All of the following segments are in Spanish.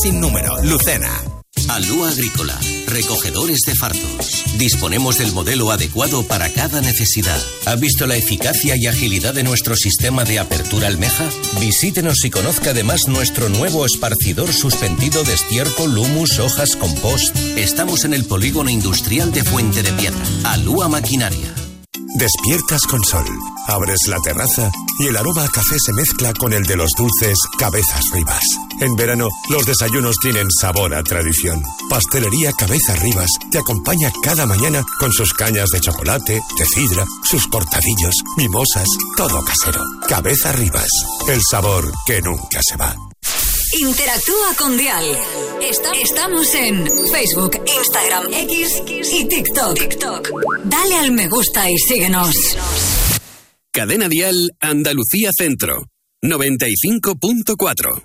Sin número, Lucena. Alúa Agrícola, recogedores de fardos. Disponemos del modelo adecuado para cada necesidad. ¿Ha visto la eficacia y agilidad de nuestro sistema de apertura almeja? Visítenos y conozca además nuestro nuevo esparcidor suspendido de estiércol, humus, hojas, compost. Estamos en el polígono industrial de Fuente de Piedra. Alúa Maquinaria. Despiertas con sol, abres la terraza y el aroma a café se mezcla con el de los dulces Cabezas Ribas. En verano, los desayunos tienen sabor a tradición. Pastelería Cabezas Ribas te acompaña cada mañana con sus cañas de chocolate, de sidra, sus cortadillos, mimosas, todo casero. Cabezas Ribas, el sabor que nunca se va. Interactúa con Dial. Estamos en Facebook, Instagram, X y TikTok. Dale al me gusta y síguenos. Cadena Dial Andalucía Centro, 95.4.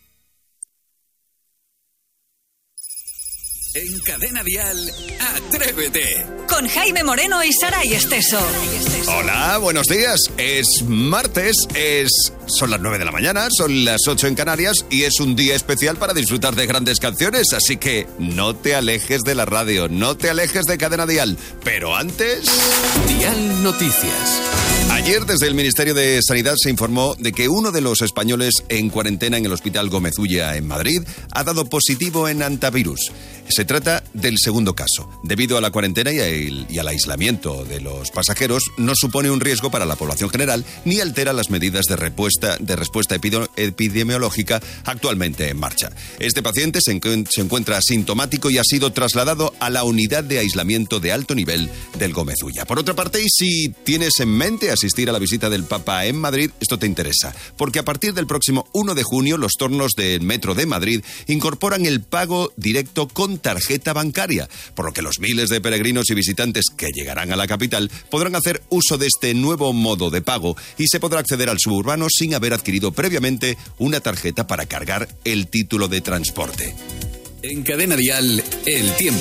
En Cadena Dial, Atrévete. Con Jaime Moreno y Saray Esteso. Hola, buenos días. Es martes, son las 9 de la mañana, son las 8 en Canarias y es un día especial para disfrutar de grandes canciones, así que no te alejes de la radio, no te alejes de Cadena Dial. Pero antes... Dial Noticias. Ayer desde el Ministerio de Sanidad se informó de que uno de los españoles en cuarentena en el Hospital Gómez Ulla en Madrid ha dado positivo en hantavirus. Se trata del segundo caso. Debido a la cuarentena y al aislamiento de los pasajeros, no supone un riesgo para la población general ni altera las medidas de respuesta epidemiológica actualmente en marcha. Este paciente se encuentra asintomático y ha sido trasladado a la unidad de aislamiento de alto nivel del Gómez Ulla. Por otra parte, y si tienes en mente asistir a la visita del Papa en Madrid, esto te interesa, porque a partir del próximo 1 de junio los tornos del Metro de Madrid incorporan el pago directo con tarjeta bancaria, por lo que los miles de peregrinos y visitantes que llegarán a la capital podrán hacer uso de este nuevo modo de pago y se podrá acceder al suburbano sin haber adquirido previamente una tarjeta para cargar el título de transporte. En Cadena Dial, el tiempo.